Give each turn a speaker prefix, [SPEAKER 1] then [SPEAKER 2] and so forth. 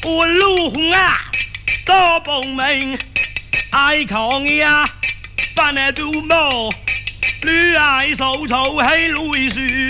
[SPEAKER 1] 我路红啊，到报名，爱抗呀，办那都冇，女爱手草喺路树。